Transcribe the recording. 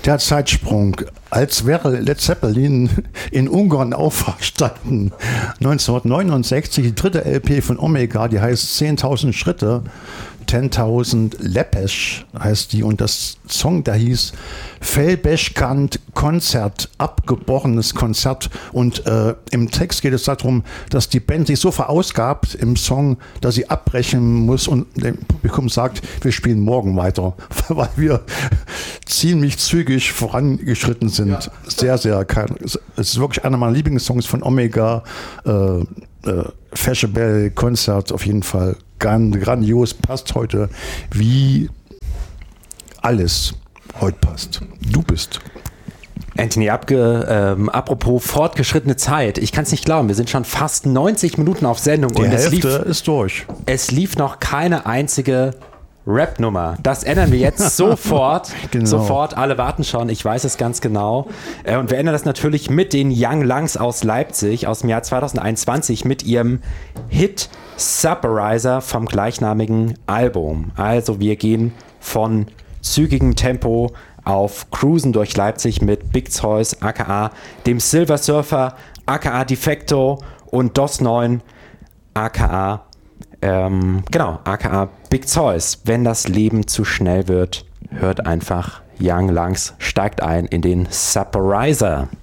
Der Zeitsprung, als wäre Led Zeppelin in Ungarn auferstanden. 1969, die dritte LP von Omega, die heißt 10.000 Schritte. 10.000 Lepes heißt die, und das Song, der hieß Felbeschkant Konzert, abgebrochenes Konzert, und im Text geht es darum, dass die Band sich so verausgabt im Song, dass sie abbrechen muss und dem Publikum sagt, wir spielen morgen weiter, weil wir ziemlich zügig vorangeschritten sind. Ja. Sehr, sehr, es ist wirklich einer meiner Lieblingssongs von Omega. Fashionable Konzert auf jeden Fall grandios, passt heute wie alles heute passt. Du bist. Anthony, apropos fortgeschrittene Zeit, ich kann es nicht glauben, wir sind schon fast 90 Minuten auf Sendung. Die Hälfte ist durch. Es lief noch keine einzige Rap-Nummer. Das ändern wir jetzt sofort. Genau. Sofort, alle warten schon, ich weiß es ganz genau. Und wir ändern das natürlich mit den Young Lungs aus Leipzig aus dem Jahr 2021 mit ihrem Hit Subberizer vom gleichnamigen Album. Also wir gehen von zügigem Tempo auf Cruisen durch Leipzig mit Big Zeus, aka dem Silver Surfer, aka Defecto und DOS 9, aka aka Big Zeus. Wenn das Leben zu schnell wird, hört einfach Young Lungs, steigt ein in den Subberizer.